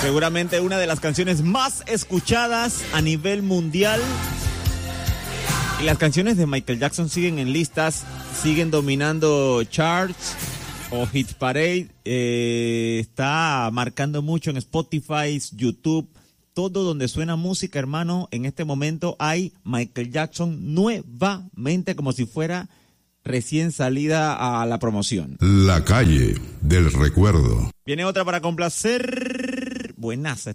Seguramente una de las canciones más escuchadas a nivel mundial. Y las canciones de Michael Jackson siguen en listas, siguen dominando charts o hit parade. Está marcando mucho en Spotify, YouTube, todo donde suena música, hermano. En este momento hay Michael Jackson nuevamente, como si fuera recién salida a la promoción. La calle del recuerdo. Viene otra para complacer. Buenaza.